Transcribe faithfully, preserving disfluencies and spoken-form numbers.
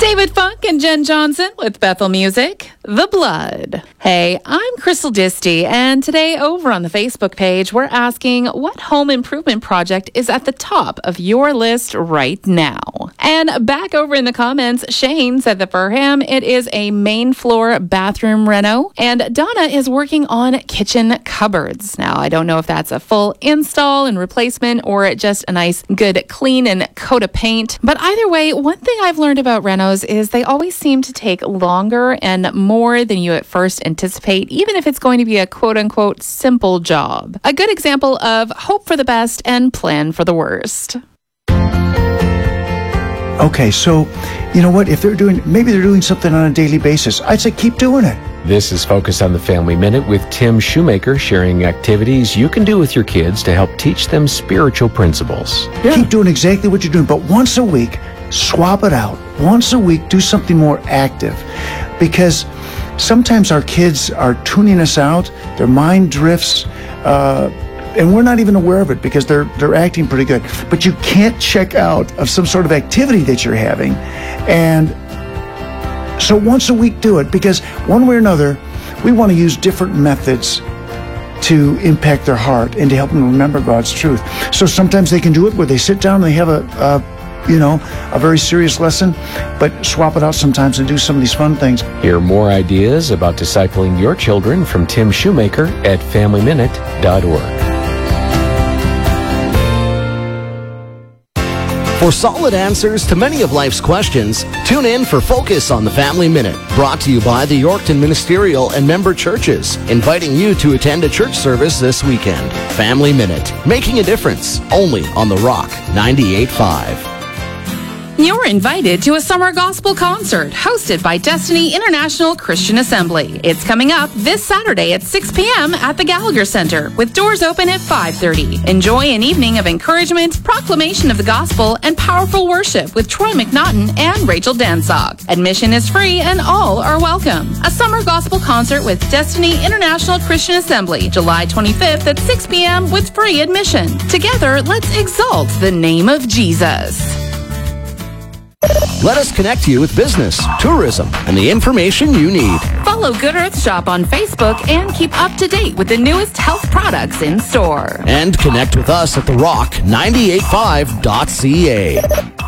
David Funk and Jen Johnson with Bethel Music, The Blood. Hey, I'm Crystal Disty, and today over on the Facebook page, we're asking what home improvement project is at the top of your list right now. And back over in the comments, Shane said that for him, it is a main floor bathroom reno, and Donna is working on kitchen cupboards. Now, I don't know if that's a full install and replacement or just a nice, good clean and coat of paint, but either way, one thing I've learned about renos is they always seem to take longer and more than you at first anticipate, even if it's going to be a quote-unquote simple job. A good example of hope for the best and plan for the worst. Okay, so you know what? If they're doing, maybe they're doing something on a daily basis, I'd say keep doing it. This is Focus on the Family Minute with Tim Shoemaker, sharing activities you can do with your kids to help teach them spiritual principles. Yeah. Keep doing exactly what you're doing, but once a week, swap it out. Once a week, do something more active. Because sometimes our kids are tuning us out, their mind drifts, uh, and we're not even aware of it because they're they're acting pretty good. But you can't check out of some sort of activity that you're having. And so once a week, do it, because one way or another, we want to use different methods to impact their heart and to help them remember God's truth. So sometimes they can do it where they sit down and they have a, a you know, a very serious lesson, but swap it out sometimes and do some of these fun things. Hear more ideas about discipling your children from Tim Shoemaker at family minute dot org. For solid answers to many of life's questions, tune in for Focus on the Family Minute, brought to you by the Yorkton Ministerial and member churches, inviting you to attend a church service this weekend. Family Minute, making a difference, only on The Rock ninety-eight point five. You're invited to a summer gospel concert hosted by Destiny International Christian Assembly. It's coming up this Saturday at six p.m. at the Gallagher Center, with doors open at five thirty. Enjoy an evening of encouragement, proclamation of the gospel, and powerful worship with Troy McNaughton and Rachel Danzog. Admission is free and all are welcome. A summer gospel concert with Destiny International Christian Assembly, July twenty-fifth at six p.m. with free admission. Together, let's exalt the name of Jesus. Let us connect you with business, tourism, and the information you need. Follow Good Earth Shop on Facebook and keep up to date with the newest health products in store. And connect with us at the rock ninety-eight point five dot c a.